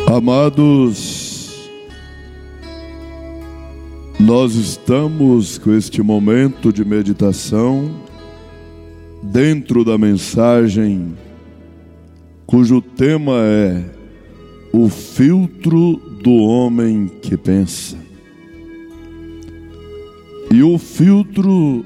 Amados, nós estamos com este momento de meditação dentro da mensagem cujo tema é o filtro do homem que pensa. E o filtro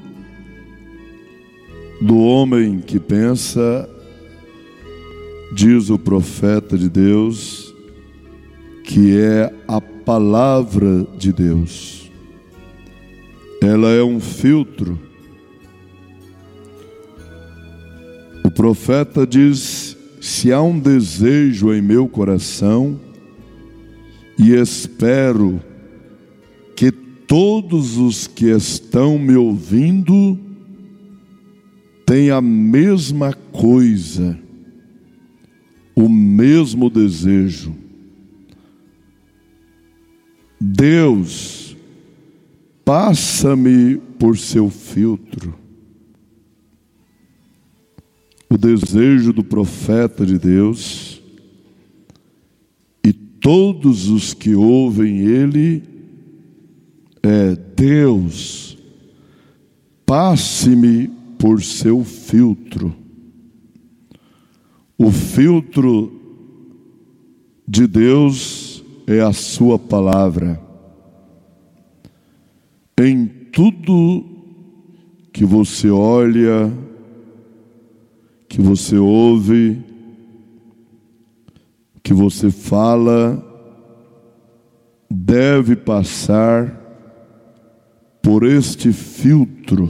do homem que pensa, diz o profeta de Deus, que é a palavra de Deus. Ela é um filtro. O profeta diz: se há um desejo em meu coração, e espero que todos os que estão me ouvindo tenham a mesma coisa, o mesmo desejo. Deus, passa-me por seu filtro. O desejo do profeta de Deus, e todos os que ouvem ele, é: Deus, passe-me por seu filtro. O filtro de Deus é a sua palavra. Em tudo que você olha, que você ouve, que você fala, deve passar por este filtro.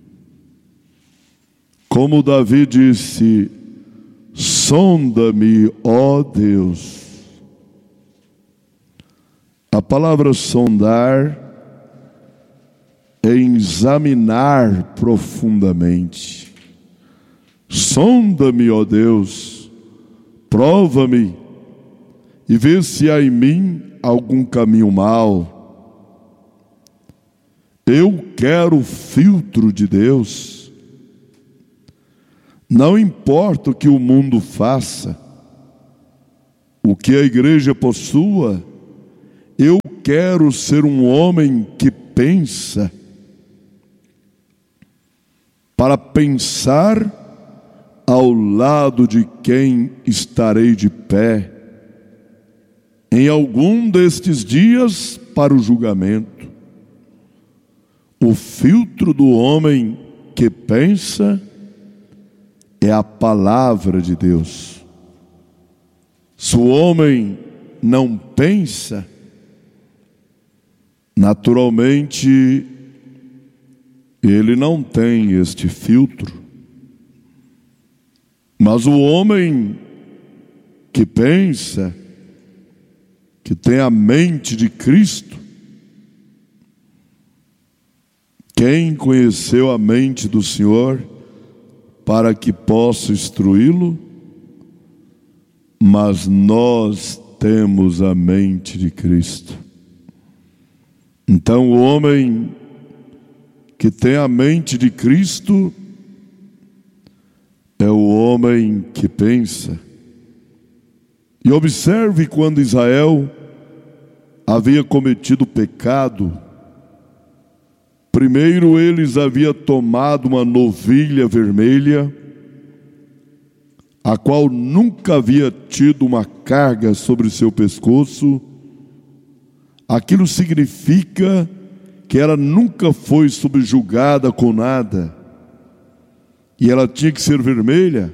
Como Davi disse: sonda-me, ó Deus. A palavra sondar é examinar profundamente. Sonda-me, ó Deus, prova-me e vê se há em mim algum caminho mau. Eu quero o filtro de Deus. Não importa o que o mundo faça, o que a igreja possua, eu quero ser um homem que pensa, para pensar ao lado de quem estarei de pé em algum destes dias para o julgamento. O filtro do homem que pensa é a palavra de Deus. Se o homem não pensa, naturalmente ele não tem este filtro. Mas o homem que pensa, que tem a mente de Cristo, quem conheceu a mente do Senhor para que possa instruí-lo? Mas nós temos a mente de Cristo. Então o homem que tem a mente de Cristo é o homem que pensa. E observe, quando Israel havia cometido pecado, primeiro eles haviam tomado uma novilha vermelha, a qual nunca havia tido uma carga sobre seu pescoço. Aquilo significa que ela nunca foi subjugada com nada, e ela tinha que ser vermelha.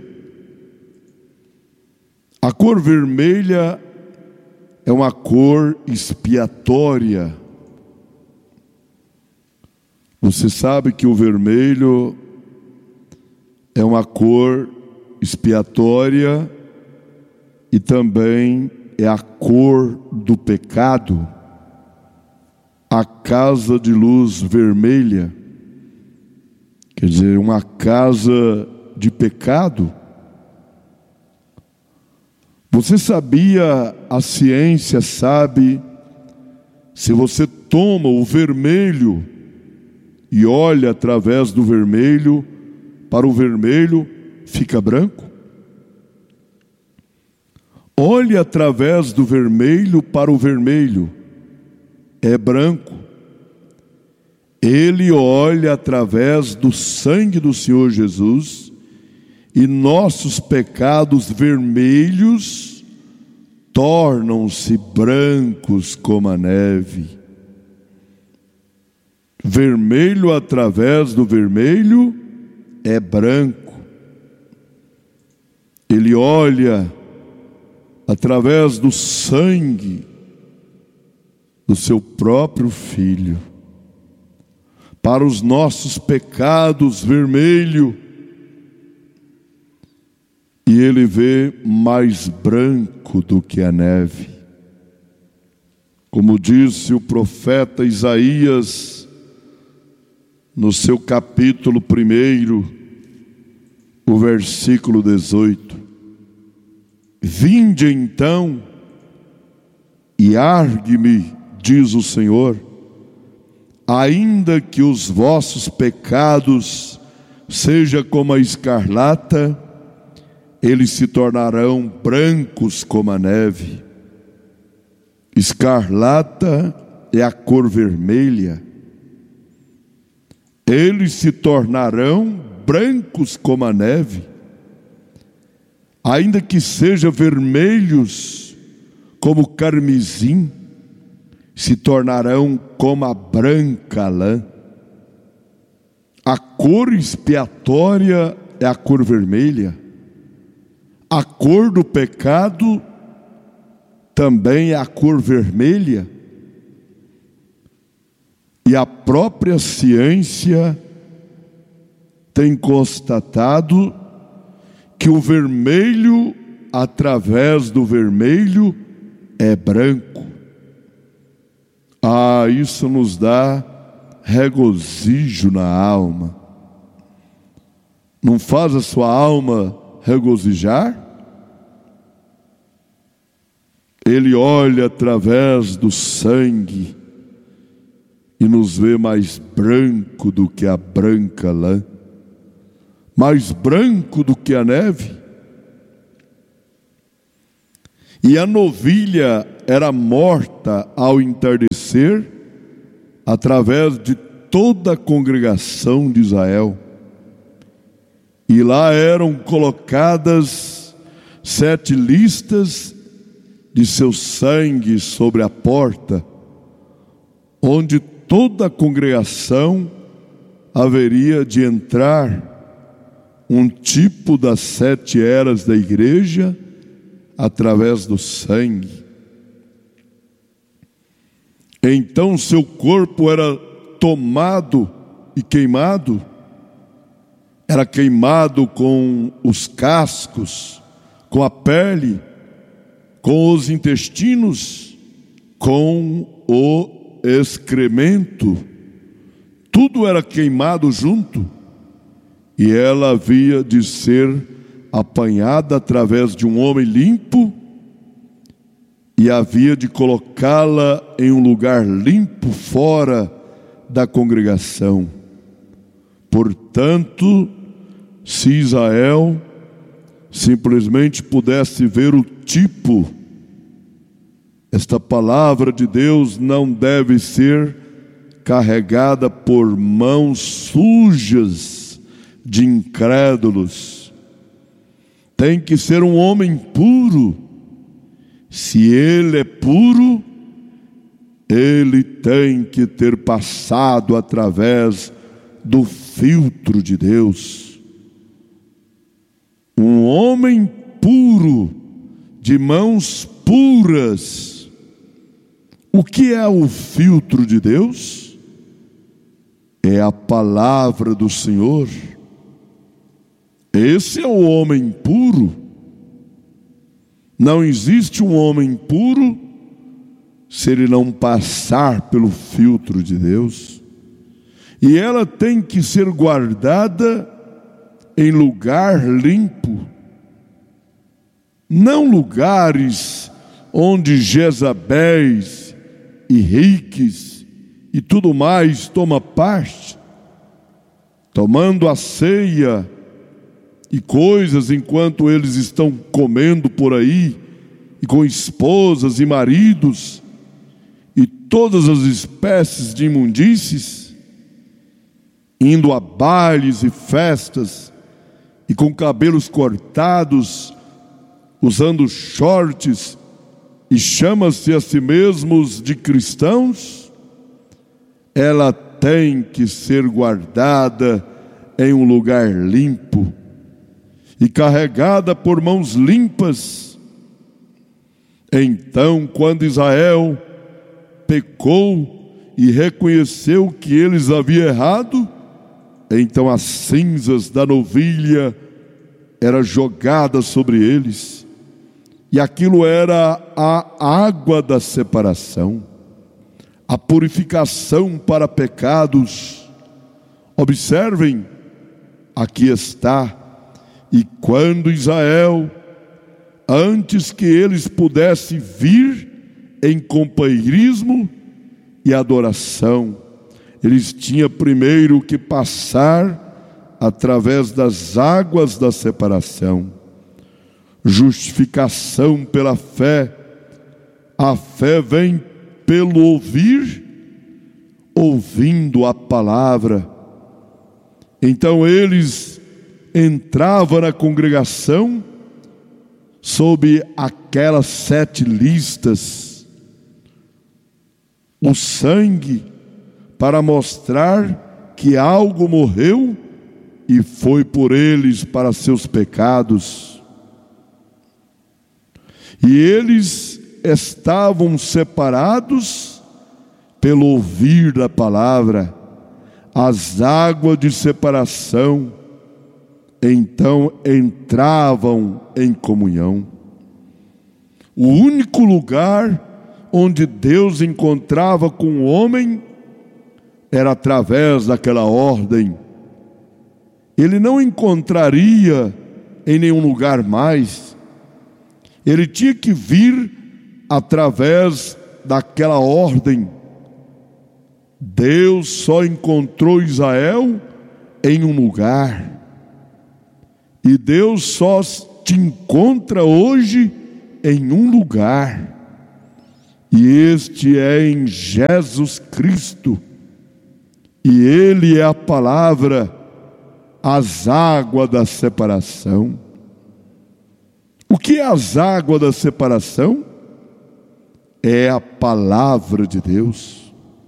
A cor vermelha é uma cor expiatória. Você sabe que o vermelho é uma cor expiatória e também é a cor do pecado. A casa de luz vermelha, quer dizer, uma casa de pecado. Você sabia, a ciência sabe, se você toma o vermelho e olha através do vermelho para o vermelho, fica branco? Olhe através do vermelho para o vermelho, é branco. Ele olha através do sangue do Senhor Jesus, e nossos pecados vermelhos tornam-se brancos como a neve. Vermelho através do vermelho é branco. Ele olha através do sangue do seu próprio Filho, para os nossos pecados vermelho, e ele vê mais branco do que a neve. Como disse o profeta Isaías, no seu capítulo 1, o versículo 18: Vinde então e argue-me, diz o Senhor, ainda que os vossos pecados sejam como a escarlata, eles se tornarão brancos como a neve. Escarlata é a cor vermelha. Eles se tornarão brancos como a neve, ainda que sejam vermelhos como carmesim, se tornarão como a branca lã. A cor expiatória é a cor vermelha. A cor do pecado também é a cor vermelha. E a própria ciência tem constatado que o vermelho, através do vermelho, é branco. Isso nos dá regozijo na alma. Não faz a sua alma regozijar? Ele olha através do sangue e nos vê mais branco do que a branca lã, mais branco do que a neve. E a novilha era morta ao entardecer através de toda a congregação de Israel. E lá eram colocadas 7 listas de seu sangue sobre a porta, onde toda a congregação haveria de entrar, um tipo das 7 eras da igreja, através do sangue. Então seu corpo era tomado e queimado, era queimado com os cascos, com a pele, com os intestinos, com o excremento, tudo era queimado junto, e ela havia de ser apanhada através de um homem limpo, e havia de colocá-la em um lugar limpo fora da congregação. Portanto, se Israel simplesmente pudesse ver o tipo, esta palavra de Deus não deve ser carregada por mãos sujas de incrédulos. Tem que ser um homem puro. Se ele é puro, ele tem que ter passado através do filtro de Deus. Um homem puro, de mãos puras. O que é o filtro de Deus? É a palavra do Senhor. Esse é o homem puro. Não existe um homem puro se ele não passar pelo filtro de Deus. E ela tem que ser guardada em lugar limpo, não lugares onde Jezabéis e riques e tudo mais toma parte, tomando a ceia e coisas enquanto eles estão comendo por aí, e com esposas e maridos, e todas as espécies de imundícies, indo a bailes e festas, e com cabelos cortados, usando shorts, e chama-se a si mesmos de cristãos, ela tem que ser guardada em um lugar limpo e carregada por mãos limpas. Então, quando Israel pecou e reconheceu que eles haviam errado, então as cinzas da novilha eram jogadas sobre eles, e aquilo era a água da separação, a purificação para pecados. Observem, aqui está. E quando Israel, antes que eles pudessem vir em companheirismo e adoração, eles tinham primeiro que passar através das águas da separação. Justificação pela fé. A fé vem pelo ouvir, ouvindo a palavra. Então eles entravam na congregação sob aquelas 7 listas, o sangue, para mostrar que algo morreu e foi por eles para seus pecados. E eles estavam separados pelo ouvir da palavra, as águas de separação, então entravam em comunhão. O único lugar onde Deus encontrava com o homem era através daquela ordem. Ele não encontraria em nenhum lugar mais. Ele tinha que vir através daquela ordem. Deus só encontrou Israel em um lugar. E Deus só te encontra hoje em um lugar. E este é em Jesus Cristo. E Ele é a palavra, as águas da separação. O que é as águas da separação? É a palavra de Deus.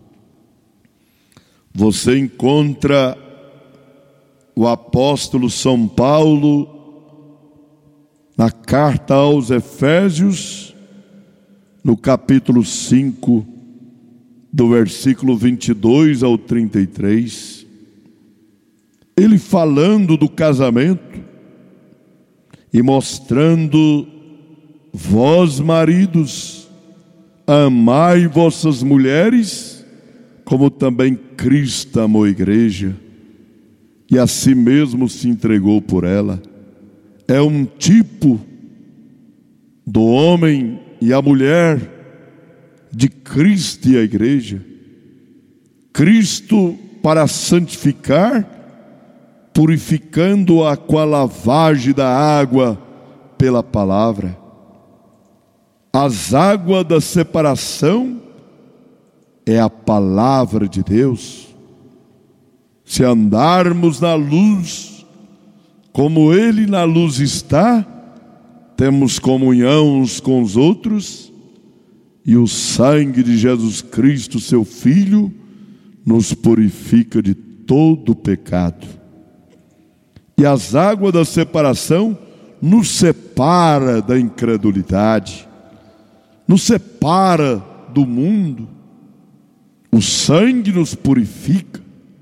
Você encontra o apóstolo São Paulo na carta aos Efésios, no capítulo 5, do versículo 22 ao 33, ele falando do casamento e mostrando: vós maridos, amai vossas mulheres, como também Cristo amou a igreja, e a si mesmo se entregou por ela. É um tipo do homem e a mulher, de Cristo e a igreja. Cristo para santificar, purificando-a com a lavagem da água pela palavra. As águas da separação é a palavra de Deus. Se andarmos na luz, como Ele na luz está, temos comunhão uns com os outros, e o sangue de Jesus Cristo, seu Filho, nos purifica de todo pecado. E as águas da separação nos separa da incredulidade, nos separa do mundo. O sangue nos purifica,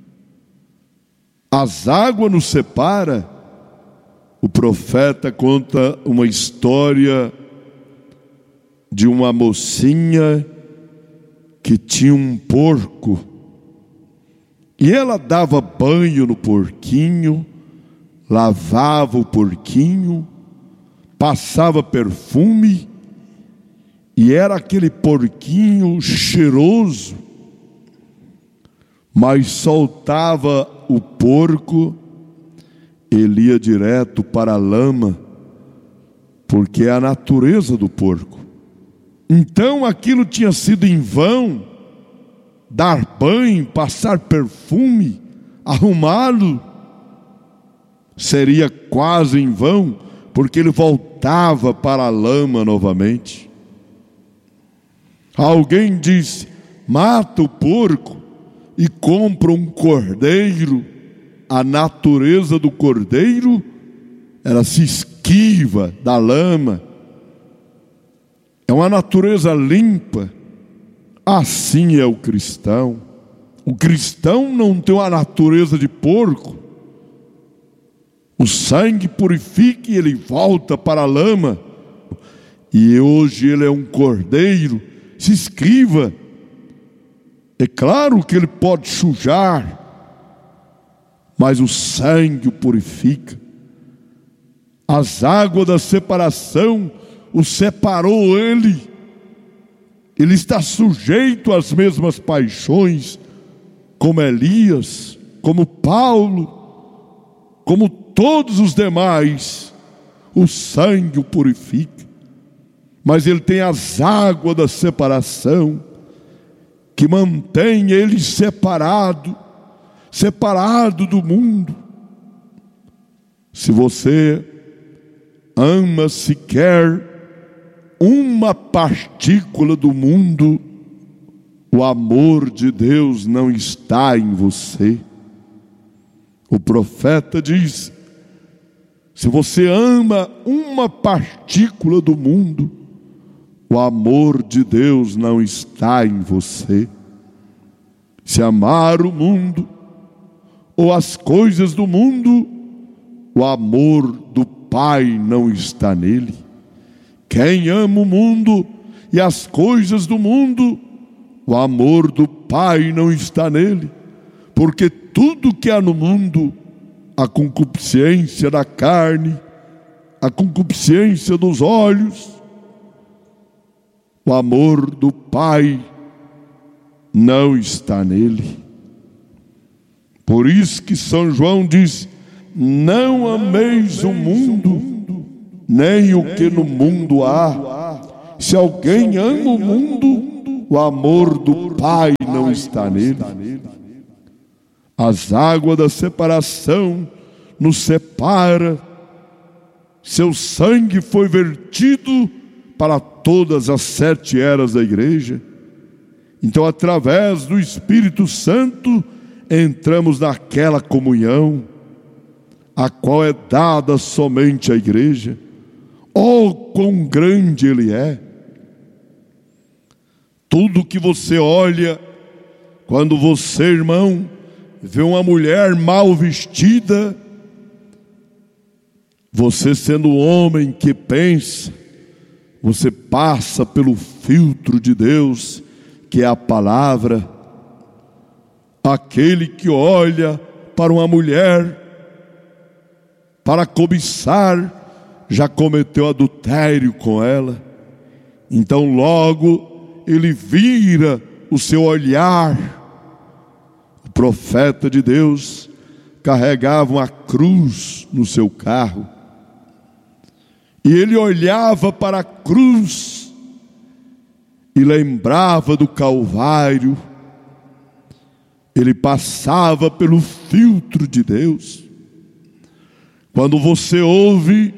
as águas nos separam. O profeta conta uma história de uma mocinha que tinha um porco, e ela dava banho no porquinho, lavava o porquinho, passava perfume, e era aquele porquinho cheiroso, mas soltava o porco, ele ia direto para a lama, porque é a natureza do porco. Então aquilo tinha sido em vão, dar banho, passar perfume, arrumá-lo, seria quase em vão, porque ele voltava para a lama novamente. Alguém disse: mata o porco e compra um cordeiro. A natureza do cordeiro, ela se esquiva da lama, é uma natureza limpa. Assim é o cristão. O cristão não tem uma natureza de porco. O sangue purifica e ele volta para a lama. E hoje ele é um cordeiro, se esquiva. É claro que ele pode sujar, mas o sangue o purifica. As águas da separação o separou ele. Ele está sujeito às mesmas paixões, como Elias, como Paulo, como todos os demais. O sangue o purifica, mas ele tem as águas da separação, que mantém ele separado do mundo. Se você ama sequer uma partícula do mundo, o amor de Deus não está em você. O profeta diz: se você ama uma partícula do mundo, o amor de Deus não está em você. Se amar o mundo ou as coisas do mundo, o amor do Pai não está nele. Quem ama o mundo e as coisas do mundo, o amor do Pai não está nele. Porque tudo que há no mundo, a concupiscência da carne, a concupiscência dos olhos, o amor do Pai não está nele. Por isso que São João diz: não ameis o mundo, nem o que no mundo há. Se alguém ama o mundo, o amor do Pai não está nele. As águas da separação nos separa. Seu sangue foi vertido para todas as 7 eras da igreja. Então, através do Espírito Santo, entramos naquela comunhão, a qual é dada somente à igreja. Oh, quão grande ele é! Tudo que você olha, quando você, irmão, vê uma mulher mal vestida, você sendo um homem que pensa, você passa pelo filtro de Deus, que é a palavra. Aquele que olha para uma mulher para cobiçar, já cometeu adultério com ela. Então logo ele vira o seu olhar. O profeta de Deus carregava uma cruz no seu carro, e ele olhava para a cruz e lembrava do Calvário. Ele passava pelo filtro de Deus. Quando você ouve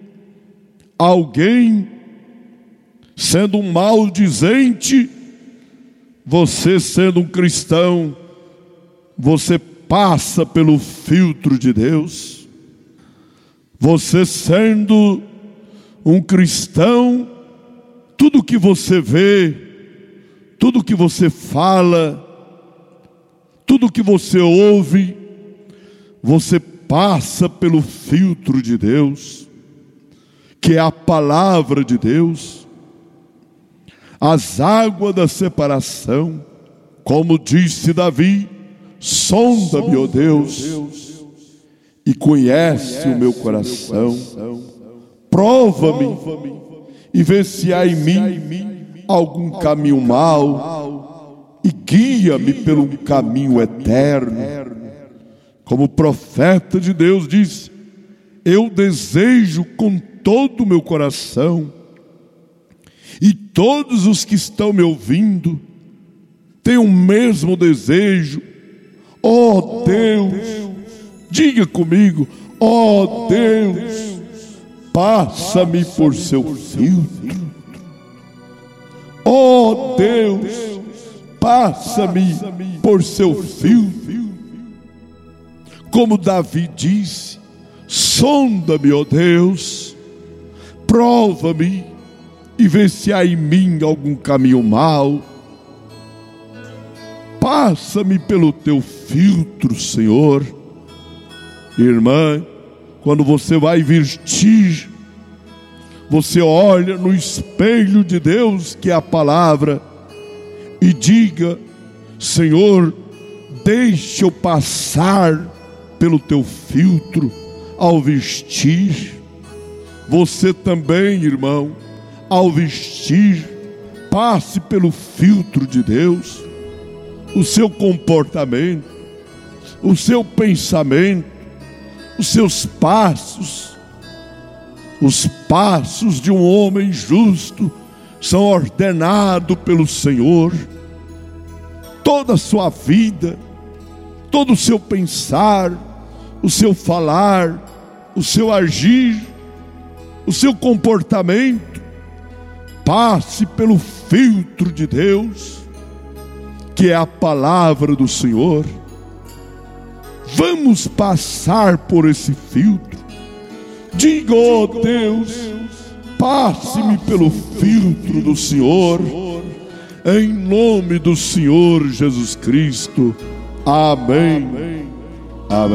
alguém sendo um maldizente, você sendo um cristão, você passa pelo filtro de Deus. Você sendo um cristão, tudo que você vê, tudo que você fala, tudo que você ouve, você passa pelo filtro de Deus, que é a palavra de Deus. As águas da separação, como disse Davi: sonda-me, ó Deus, e conhece o meu coração. Prova-me e vê se há em mim algum caminho mau, e guia-me pelo caminho eterno. Como o profeta de Deus diz: eu desejo com todo o meu coração e todos os que estão me ouvindo têm o mesmo desejo. Ó Deus, diga comigo: ó Deus, passa-me por seu filtro. Ó Deus, passa-me por seu filtro. Como Davi disse: sonda-me, ó Deus, prova-me e vê se há em mim algum caminho mau. Passa-me pelo teu filtro, Senhor. Irmã, quando você vai vestir, você olha no espelho de Deus, que é a palavra, e diga: Senhor, deixa eu passar pelo teu filtro ao vestir. Você também, irmão, ao vestir, passe pelo filtro de Deus. O seu comportamento, o seu pensamento, os seus passos, os passos de um homem justo são ordenados pelo Senhor. Toda a sua vida, todo o seu pensar, o seu falar, o seu agir, o seu comportamento, passe pelo filtro de Deus, que é a palavra do Senhor. Vamos passar por esse filtro. Diga: ó Deus, passe-me pelo filtro do Senhor, em nome do Senhor Jesus Cristo. Amém.